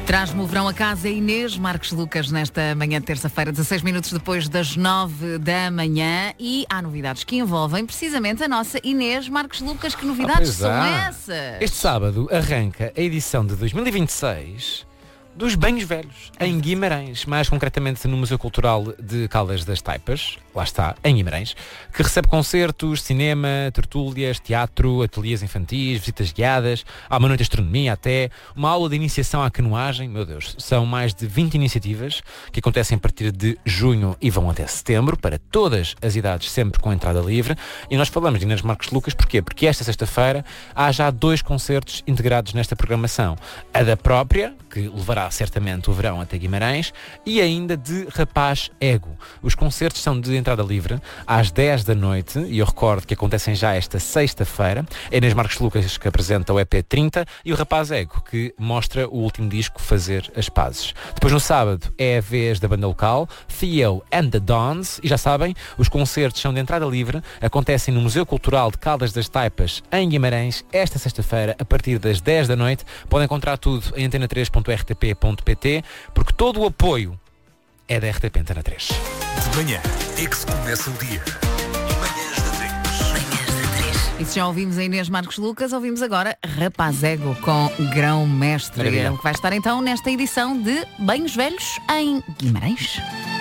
Traz-me o verão a casa, Inês Marques Lucas, nesta manhã de terça-feira, 16 minutos depois das 9 da manhã. E há novidades que envolvem precisamente a nossa Inês Marques Lucas. Que novidades são essas? Este sábado arranca a edição de 2026 dos Banhos Velhos, em Guimarães, mais concretamente no Museu Cultural de Caldas das Taipas, lá está, em Guimarães, que recebe concertos, cinema, tertúlias, teatro, ateliês infantis, visitas guiadas, há uma noite de astronomia até, uma aula de iniciação à canoagem, meu Deus, são mais de 20 iniciativas que acontecem a partir de junho e vão até setembro, para todas as idades, sempre com entrada livre, e nós falamos de Inês Marques Lucas, porquê? Porque esta sexta-feira há já 2 concertos integrados nesta programação, a da própria, que levará certamente o verão até Guimarães, e ainda de Rapaz Ego. Os concertos são de entrada livre às 10 da noite, e eu recordo que acontecem já esta sexta-feira. A Inês Marques Lucas, que apresenta o EP 30, e o Rapaz Ego, que mostra o último disco, Fazer as Pazes. Depois no sábado é a vez da banda local, Theo and the Dons, e já sabem, os concertos são de entrada livre, acontecem no Museu Cultural de Caldas das Taipas, em Guimarães, esta sexta-feira, a partir das 10 da noite. Podem encontrar tudo em antena3.rtp.pt, porque todo o apoio é da RTP Antena 3. De manhã é que se começa o dia. Manhãs da 3. E se já ouvimos a Inês Marques Lucas, ouvimos agora Rapaz Ego com Grão Mestre. Maravilha. Que vai estar então nesta edição de Banhos Velhos em Guimarães.